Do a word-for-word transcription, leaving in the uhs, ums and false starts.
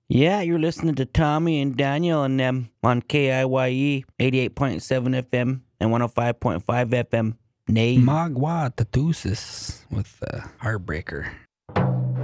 Yeah, you're listening to Tommy and Daniel and them on K I Y E eighty-eight point seven F M and one oh five point five F M. Nay. Magwa Tatusis with uh, Heartbreaker.